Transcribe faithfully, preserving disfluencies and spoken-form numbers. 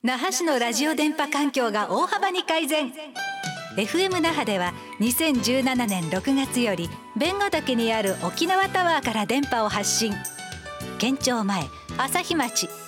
那覇市のラジオ電波環境が大幅に改善。 エフエム 那覇ではにせんじゅうななねんろくがつより弁ヶ岳にある沖縄タワーから電波を発信。県庁前、朝日町、